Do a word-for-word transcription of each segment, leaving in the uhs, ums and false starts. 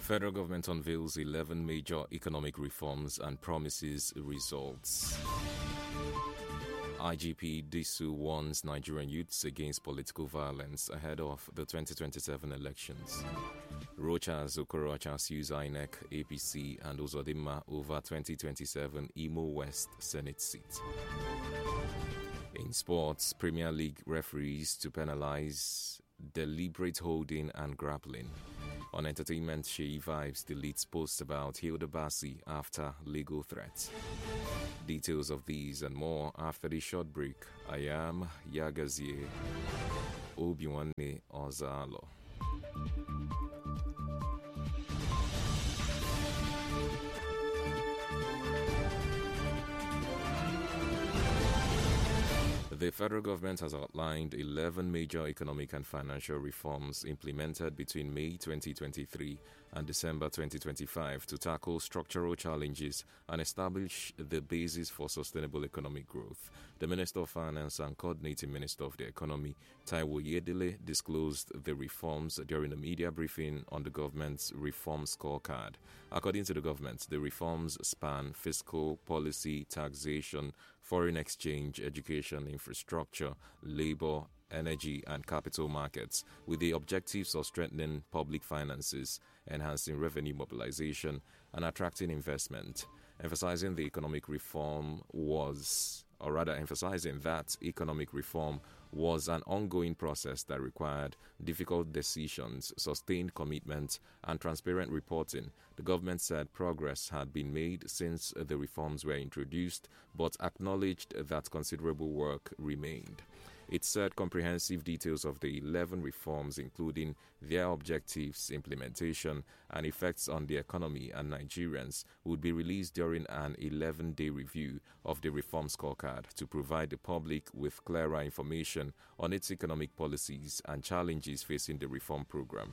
Federal government unveils eleven major economic reforms and promises results. I G P Disu warns Nigerian youths against political violence ahead of the twenty twenty-seven elections. Rochas Okorocha sues I N E C, A P C and Uzodinma over twenty twenty-seven Imo West Senate seat. In sports, Premier League referees to penalize deliberate holding and grappling. On entertainment, Sheyi Vibes deletes posts about Hilda Basi after legal threats. Details of these and more after the short break. I am Yagazie Obiwanne Ozalo. The federal government has outlined eleven major economic and financial reforms implemented between May twenty twenty-three and December twenty twenty-five to tackle structural challenges and establish the basis for sustainable economic growth. The Minister of Finance and Coordinating Minister of the Economy, Taiwo Yedele, disclosed the reforms during a media briefing on the government's reform scorecard. According to the government, the reforms span fiscal, policy, taxation, foreign exchange, education, infrastructure, labor, energy and capital markets, with the objectives of strengthening public finances, enhancing revenue mobilization, and attracting investment. Emphasizing the economic reform was, or rather emphasizing that economic reform was an ongoing process that required difficult decisions, sustained commitment, and transparent reporting. The government said progress had been made since the reforms were introduced, but acknowledged that considerable work remained. It said comprehensive details of the eleven reforms, including their objectives, implementation, and effects on the economy and Nigerians, would be released during an eleven-day review of the reform scorecard to provide the public with clearer information on its economic policies and challenges facing the reform program.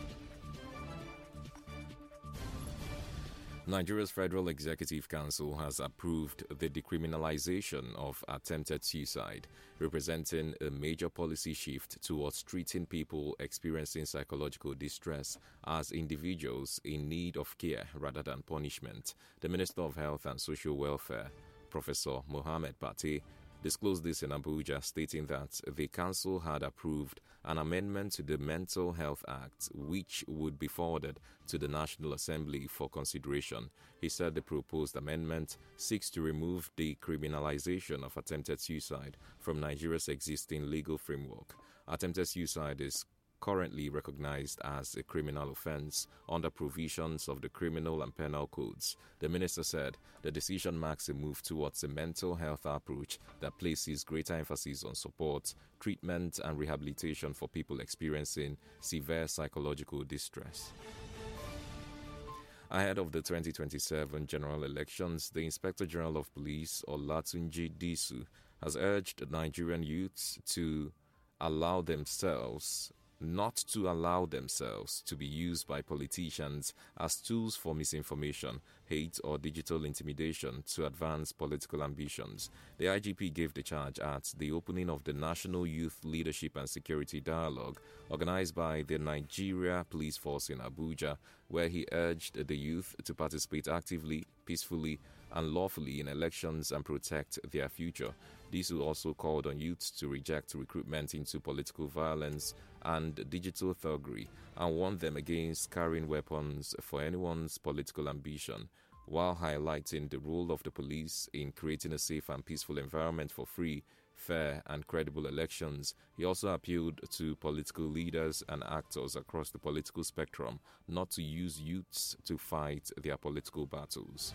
Nigeria's Federal Executive Council has approved the decriminalization of attempted suicide, representing a major policy shift towards treating people experiencing psychological distress as individuals in need of care rather than punishment. The Minister of Health and Social Welfare, Professor Mohammed Pate, disclosed this in Abuja, stating that the council had approved an amendment to the Mental Health Act, which would be forwarded to the National Assembly for consideration. He said the proposed amendment seeks to remove the criminalization of attempted suicide from Nigeria's existing legal framework. Attempted suicide is currently recognized as a criminal offense under provisions of the criminal and penal codes. The minister said the decision marks a move towards a mental health approach that places greater emphasis on support, treatment, and rehabilitation for people experiencing severe psychological distress. Ahead of the twenty twenty-seven general elections, the Inspector General of Police, Olatunji Disu, has urged Nigerian youths to allow themselves not to allow themselves to be used by politicians as tools for misinformation, hate, or digital intimidation to advance political ambitions. The I G P gave the charge at the opening of the National Youth Leadership and Security Dialogue, organized by the Nigeria Police Force in Abuja, where he urged the youth to participate actively, peacefully, and lawfully in elections and protect their future. This will also called on youths to reject recruitment into political violence and digital thuggery and warned them against carrying weapons for anyone's political ambition. While highlighting the role of the police in creating a safe and peaceful environment for free, fair, and credible elections, he also appealed to political leaders and actors across the political spectrum not to use youths to fight their political battles.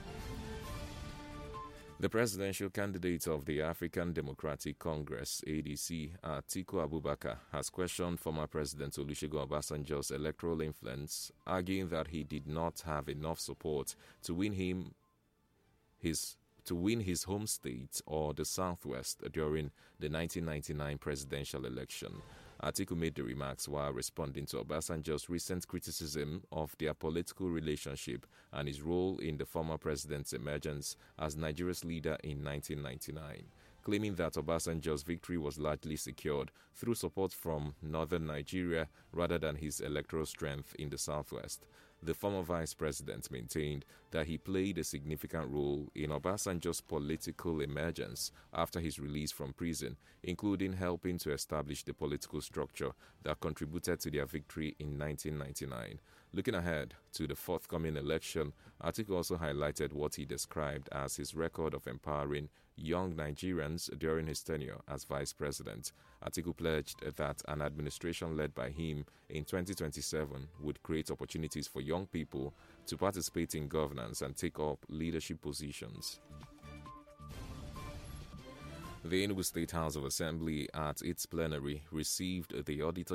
The presidential candidate of the African Democratic Congress, A D C, Atiku Abubakar, has questioned former President Olusegun Obasanjo's electoral influence, arguing that he did not have enough support to win him his to win his home state or the Southwest during the nineteen ninety-nine presidential election. Atiku made the remarks while responding to Obasanjo's recent criticism of their political relationship and his role in the former president's emergence as Nigeria's leader in nineteen ninety-nine, claiming that Obasanjo's victory was largely secured through support from northern Nigeria rather than his electoral strength in the Southwest. The former vice president maintained that he played a significant role in Obasanjo's political emergence after his release from prison, including helping to establish the political structure that contributed to their victory in nineteen ninety-nine. Looking ahead to the forthcoming election, Atiku also highlighted what he described as his record of empowering young Nigerians during his tenure as vice president. Atiku pledged that an administration led by him in twenty twenty-seven would create opportunities for young people to participate in governance and take up leadership positions. The Enugu State House of Assembly at its plenary received the Auditor